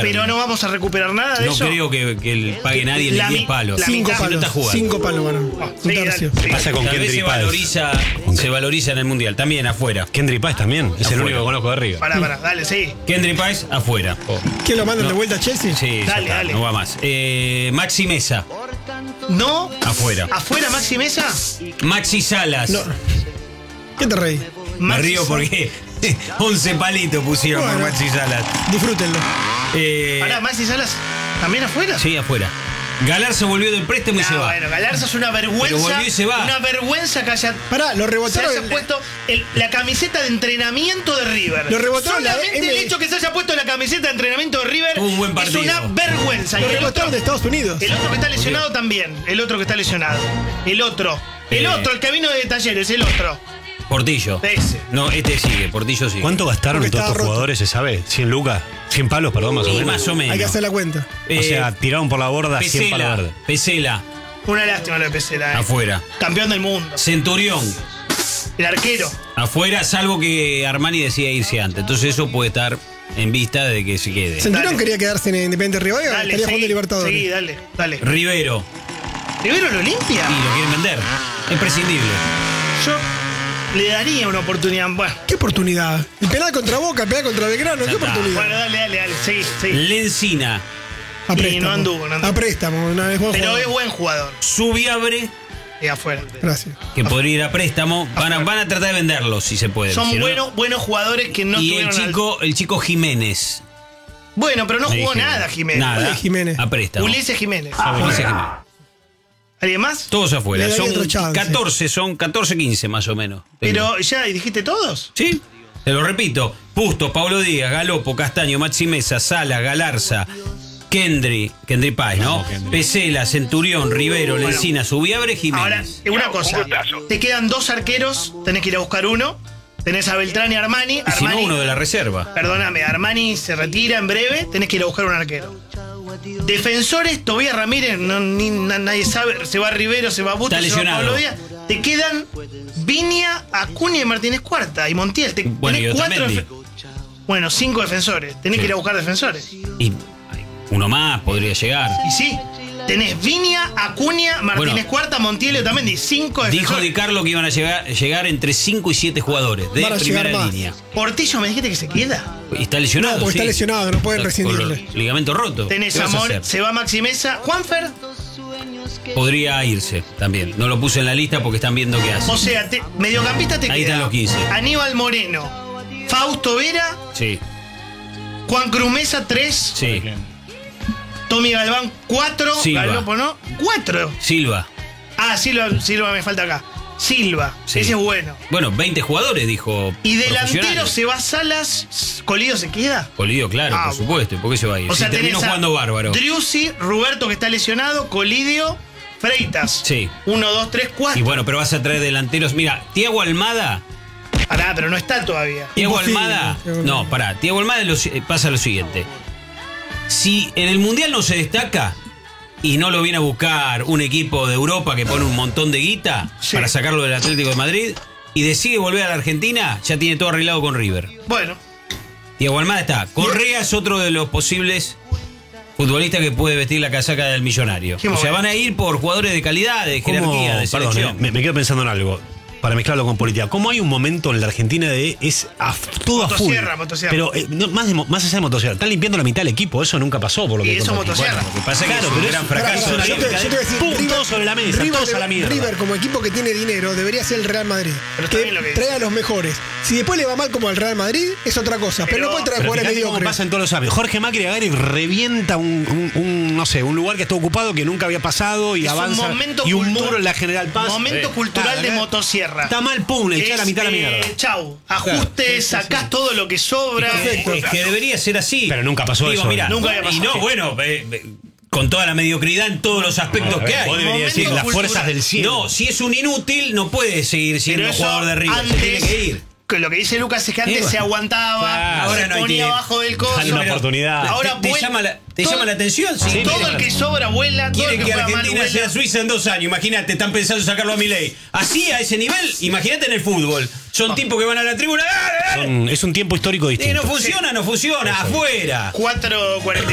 Pero no vamos a recuperar nada de eso. No creo que pague nadie ni 10 palos. 5 mitad. palos. No está jugando. 5 palos, bueno. Sí, Un tercio. dale. ¿Qué pasa con Tal vez Kendry Páez? se valoriza en el Mundial. También afuera. Kendry Páez también. Es el Afuera. único que conozco de River. Pará, dale, sí. Kendry Páez afuera. ¿Qué lo mandan de vuelta a Chelsea? Sí, ya Dale, está, dale. no va más. Maxi Mesa, No. afuera. ¿Afuera Maxi Mesa? Maxi Salas. No. ¿Qué te reí? Me Maxi río porque 11 palitos pusieron por Bueno. Maxi Salas. Disfrútenlo. Pará, Maxi Salas, ¿también afuera? Sí, afuera. Galarza volvió del préstamo y se va. Bueno, Galarza es una vergüenza. Pero volvió y se va. Una vergüenza que haya. Pará, lo Se rebotaron. haya puesto la camiseta de entrenamiento de River. Lo rebotaron la Solamente el hecho que se haya puesto la camiseta de entrenamiento de River Tuvo un buen es partido. una vergüenza. Lo Y el rebotaron de otro, Estados Unidos. el otro que está lesionado también. El otro que está lesionado. El otro, el que vino de Talleres, el otro. Portillo. Ese. No, este sigue, Portillo sigue. ¿Cuánto gastaron Porque en todos estaba estos roto. jugadores, se sabe? ¿100 lucas? ¿100 palos, perdón, más o Y menos? más o menos. Hay que hacer la cuenta. O sea, tiraron por la borda 100 palos Pesela, verdes. Pesela, Una lástima lo de Pesela. afuera. Campeón del mundo. Centurión, El arquero. afuera, salvo que Armani decía irse antes. Entonces eso puede estar en vista de que se quede. Centurión Dale. quería quedarse en Independiente Rivadavia, Dale, estaría jugando seguí, Libertadores. Sí, dale. Rivero, ¿Rivero lo limpia? y lo quieren vender. Es prescindible. Yo le daría una oportunidad. Bueno, ¿Qué oportunidad? El penal contra Boca, el penal contra Belgrano, ¿qué está. oportunidad? bueno, dale. Sí. Lencina, A Y préstamo. no anduvo. A préstamo, no es buen Pero jugador. es buen jugador. Subiabre, Y afuera. Gracias. que podría ir a préstamo. Van a tratar de venderlo si se puede. Son Si no- buenos jugadores que no y tuvieron el chico Jiménez. Bueno, pero no Sí, jugó Jiménez. nada Jiménez. Nada. Vale, Jiménez. A préstamo. Ulises Jiménez. Ulises Jiménez. ¿Alguien más? Todos afuera. Le daría Son otro chance. 14, 15 más o menos. Pero ya dijiste todos. Sí, te lo repito. Pusto, Pablo Díaz, Galopo, Castaño, Maxi Mesa, Salas, Galarza, Kendry Páez, ¿no? Pesela, Centurión, Rivero, Lencina, Subiabre, Ahora, Jiménez. una cosa. Te quedan 2 arqueros. Tenés que ir a buscar uno. Tenés a Beltrán y Armani. Y si no, Armani, uno de la reserva. perdóname, Armani se retira en breve. Tenés que ir a buscar un arquero. Defensores, Tobías Ramírez, nadie sabe. Se va Rivero, se va Busto, Está se va lesionado. Pablo Díaz. Te quedan Viña, Acuña y Martínez Cuarta. Y Montiel. Bueno, Tenés y 4 Otamendi. Bueno, 5 defensores. Tenés que ir a buscar defensores. Y uno más podría llegar. Y sí, tenés Viña, Acuña, Martínez Bueno. Cuarta, Montiel y Otamendi. 5 Dijo defensores. Di Carlo que iban a llegar entre 5 y 7 jugadores de Van a llegar primera más. línea. Portillo, me dijiste que se queda. Y está lesionado. No, porque está sí. lesionado, no pueden Está con rescindirle. los ligamentos rotos. Tenés ¿Qué vas a Amor, hacer? se va Maxi Mesa. Juanfer, Podría irse también. No lo puse en la lista porque están viendo qué hace. o sea, mediocampista te Ahí queda. están los 15. Aníbal Moreno, Fausto Vera, Sí, Juan Cruz Mesa 3, sí. Tommy Galván 4, Silva. Galopo no, 4. Silva. Ah, Silva me falta acá. Silva, Sí. ese es bueno. Bueno, 20 jugadores, dijo. Y delantero profesionales. se va Salas, Colidio se queda. Colidio, claro, Ah, por supuesto. ¿Por qué se va a ir? O sea, Si terminó tenés a jugando bárbaro. Driussi, Roberto que está lesionado, Colidio, Freitas. Sí. 1, 2, 3, 4. Y bueno, pero vas a traer delanteros. Mira, Tiago Almada. Pará, pero no está todavía. Tiago Imposible, Almada. Thiago No, Almada. pará. Tiago Almada pasa lo siguiente. Si en el Mundial no se destaca y no lo viene a buscar un equipo de Europa que pone un montón de guita Sí. para sacarlo del Atlético de Madrid y decide volver a la Argentina, ya tiene todo arreglado con River. Bueno, Tiago Almada está. Correa es otro de los posibles futbolistas que puede vestir la casaca del Millonario. Qué O sea, momento. van a ir por jugadores de calidad, de jerarquía, de Perdón, selección. me quedo pensando en algo. Para mezclarlo con política. ¿Cómo hay un momento en la Argentina de todo a full? Motosierra. Pero más allá de motosierra, están limpiando la mitad del equipo. Eso nunca pasó por lo Y que eso contaste. motosierra. Lo que pasa es que Claro, es un pero gran es- fracaso. Pará, yo te voy a decir, Pum, todo sobre la mesa, todos a la mierda. River, como equipo que tiene dinero, debería ser el Real Madrid. Pero está bien lo que trae dice. a los mejores. Si después le va mal como al Real Madrid, es otra cosa. Pero no puede traer Pero jugadores fíjate cómo mediocres. pasa en todos los ámbitos. Jorge Macri agarra y revienta no sé, un lugar que está ocupado que nunca había pasado y es avanza. un momento Y un cultu- muro en la General Paz. Momento cultural de acá motosierra. Está mal, pum, le echa la mitad a la mierda. Chau, ajustes, sacás todo lo que sobra. Es que debería ser así. Pero nunca pasó eso. Mira, Nunca había y pasado. no, bueno, con toda la mediocridad en todos los aspectos que hay. Vos deberías Momento decir las cultural. fuerzas del cielo. No, si es un inútil, no puede seguir siendo Pero eso jugador de River. Se tiene que ir. que lo que dice Lucas es que antes bueno. se aguantaba, Claro, ahora se no hay ponía tiempo. abajo del coso. Dale una pero oportunidad. Ahora ¿Te vuela- llama la atención? Sí. todo el que sobra vuela, todo el Quieren que que juega mal Argentina sea vuela. Suiza en 2 años. Imagínate, están pensando sacarlo a Milei. Así, a ese nivel, imagínate en el fútbol. Son tipos que van a la tribuna. ¡Dale, dale! Es un tiempo histórico distinto. No funciona, afuera. 4:40